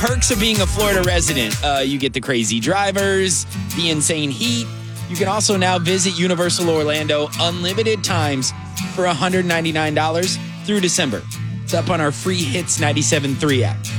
perks of being a Florida resident. You get the crazy drivers, the insane heat. You can also now visit Universal Orlando unlimited times for $199 through December. It's up on our free Hits 97.3 app.